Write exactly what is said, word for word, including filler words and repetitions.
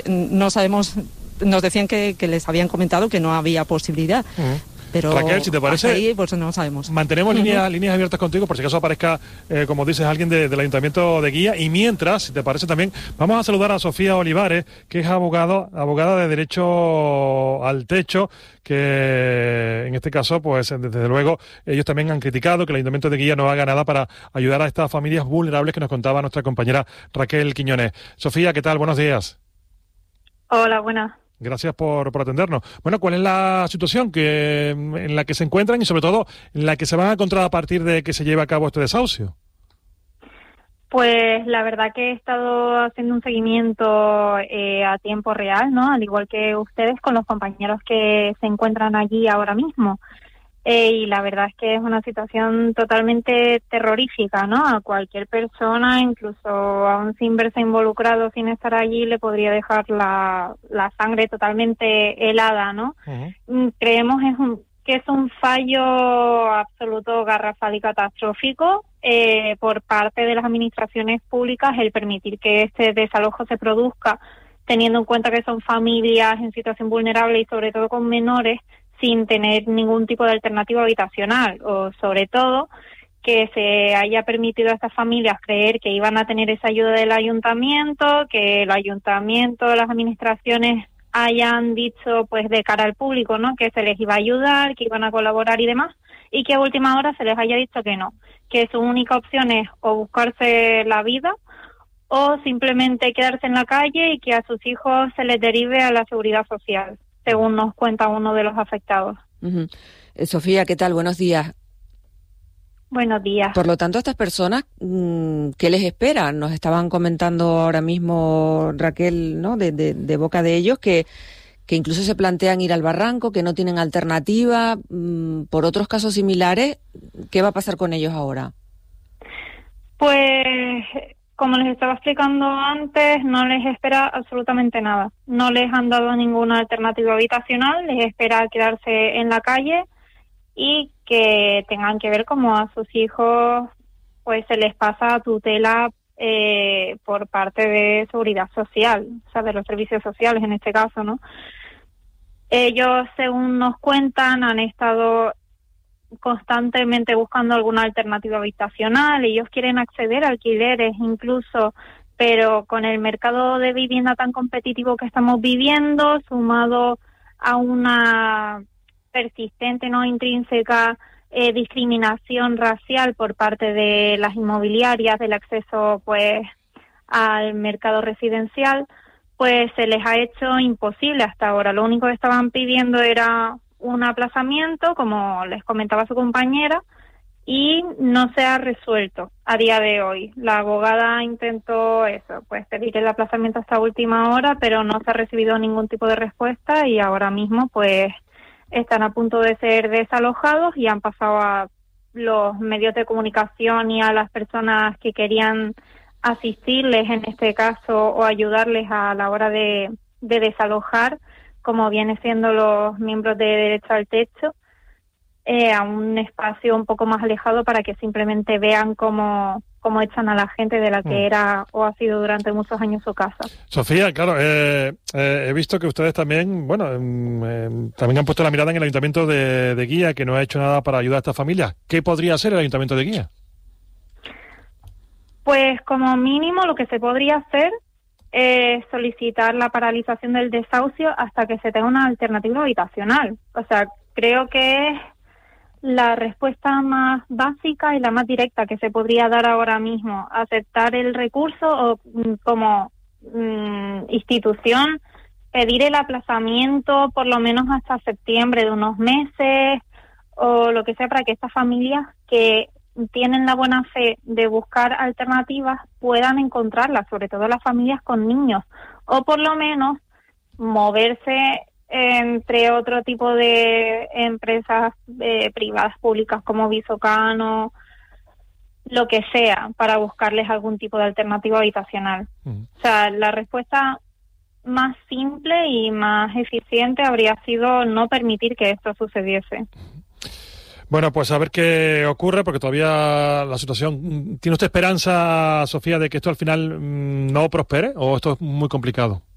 No sabemos, nos decían que, que les habían comentado que no había posibilidad. Uh-huh. Pero Raquel, si te parece, ahí, pues no sabemos. Mantenemos uh-huh. líneas, líneas abiertas contigo por si acaso aparezca, eh, como dices, alguien de, del Ayuntamiento de Guía. Y mientras, si te parece también, vamos a saludar a Sofía Olivares, que es abogado, abogada de Derecho al Techo, que en este caso, pues desde luego, ellos también han criticado que el Ayuntamiento de Guía no haga nada para ayudar a estas familias vulnerables que nos contaba nuestra compañera Raquel Quiñones. Sofía, ¿qué tal? Buenos días. Hola, buenas. Gracias por, por atendernos. Bueno, ¿cuál es la situación que en la que se encuentran y sobre todo en la que se van a encontrar a partir de que se lleve a cabo este desahucio? Pues la verdad que he estado haciendo un seguimiento eh, a tiempo real, ¿no? Al igual que ustedes, con los compañeros que se encuentran allí ahora mismo. Eh, y la verdad es que es una situación totalmente terrorífica, ¿no? A cualquier persona, incluso aún sin verse involucrado, sin estar allí, le podría dejar la, la sangre totalmente helada, ¿no? Uh-huh. Creemos es un, que es un fallo absoluto, garrafal y catastrófico eh, por parte de las administraciones públicas el permitir que este desalojo se produzca, teniendo en cuenta que son familias en situación vulnerable y sobre todo con menores, sin tener ningún tipo de alternativa habitacional, o sobre todo que se haya permitido a estas familias creer que iban a tener esa ayuda del ayuntamiento, que el ayuntamiento, las administraciones hayan dicho pues de cara al público, ¿no?, que se les iba a ayudar, que iban a colaborar y demás, y que a última hora se les haya dicho que no, que su única opción es o buscarse la vida o simplemente quedarse en la calle y que a sus hijos se les derive a la seguridad social, según nos cuenta uno de los afectados. Uh-huh. Eh, Sofía, ¿qué tal? Buenos días. Buenos días. Por lo tanto, a estas personas, ¿qué les espera? Nos estaban comentando ahora mismo, Raquel, ¿no?, de, de, de boca de ellos, que, que incluso se plantean ir al barranco, que no tienen alternativa. Por otros casos similares, ¿qué va a pasar con ellos ahora? Pues, como les estaba explicando antes, no les espera absolutamente nada. No les han dado ninguna alternativa habitacional, les espera quedarse en la calle y que tengan que ver cómo a sus hijos pues se les pasa tutela eh, por parte de seguridad social, o sea, de los servicios sociales en este caso, ¿no? Ellos, según nos cuentan, han estado constantemente buscando alguna alternativa habitacional. Ellos quieren acceder a alquileres incluso, pero con el mercado de vivienda tan competitivo que estamos viviendo, sumado a una persistente, no intrínseca, eh, discriminación racial por parte de las inmobiliarias del acceso pues al mercado residencial, pues se les ha hecho imposible hasta ahora. Lo único que estaban pidiendo era un aplazamiento, como les comentaba su compañera, y no se ha resuelto a día de hoy. La abogada intentó eso, pues pedir el aplazamiento hasta última hora, pero no se ha recibido ningún tipo de respuesta y ahora mismo pues están a punto de ser desalojados y han pasado a los medios de comunicación y a las personas que querían asistirles en este caso o ayudarles a la hora de, de desalojar, como viene siendo los miembros de Derecho al Techo, eh, a un espacio un poco más alejado para que simplemente vean cómo, cómo echan a la gente de la que mm. era o ha sido durante muchos años su casa. Sofía, claro, eh, eh, he visto que ustedes también, bueno, eh, también han puesto la mirada en el Ayuntamiento de, de Guía, que no ha hecho nada para ayudar a estas familias. ¿Qué podría hacer el Ayuntamiento de Guía? Pues como mínimo lo que se podría hacer es solicitar la paralización del desahucio hasta que se tenga una alternativa habitacional. O sea, creo que es la respuesta más básica y la más directa que se podría dar ahora mismo. Aceptar el recurso o como mm, institución pedir el aplazamiento por lo menos hasta septiembre de unos meses o lo que sea, para que estas familias que tienen la buena fe de buscar alternativas puedan encontrarlas, sobre todo las familias con niños, o por lo menos moverse entre otro tipo de empresas eh, privadas, públicas como Visocano, lo que sea, para buscarles algún tipo de alternativa habitacional. Uh-huh. O sea, la respuesta más simple y más eficiente habría sido no permitir que esto sucediese. Bueno, pues a ver qué ocurre, porque todavía la situación... ¿Tiene usted esperanza, Sofía, de que esto al final mmm, no prospere o esto es muy complicado?